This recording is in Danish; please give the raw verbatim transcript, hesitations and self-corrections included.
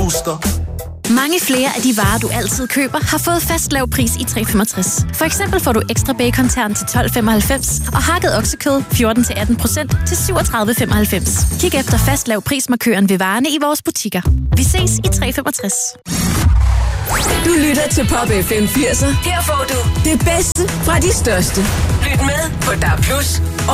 booster. Mange flere af de varer, du altid køber, har fået fast lav pris i tre femogtres. For eksempel får du ekstra bacon-tern til tolv femoghalvfems og hakket oksekød fjorten til atten procent til syvogtredive femoghalvfems. Kig efter fast lav prismarkøren ved varerne i vores butikker. Vi ses i tre femogtres. Du lytter til Pop F M firser. Her får du det bedste fra de største. Lyt med på D A B plus.